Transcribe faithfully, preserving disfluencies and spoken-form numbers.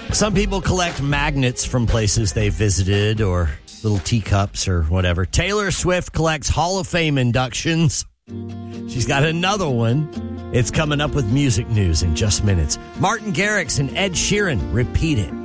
Some people collect magnets from places they visited or little teacups or whatever. Taylor Swift collects Hall of Fame inductions. She's got another one. It's coming up with music news in just minutes. Martin Garrix and Ed Sheeran, Repeat It.